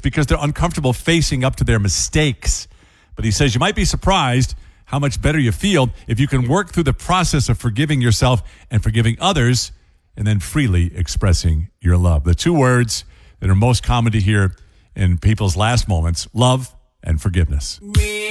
because they're uncomfortable facing up to their mistakes. But he says you might be surprised how much better you feel if you can work through the process of forgiving yourself and forgiving others and then freely expressing your love. The two words that are most common to hear in people's last moments, love and forgiveness.